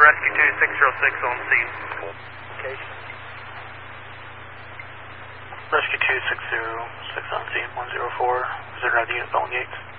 Rescue 2606 on scene. Okay. Rescue 2606 on scene, 104. Is there another unit on gates?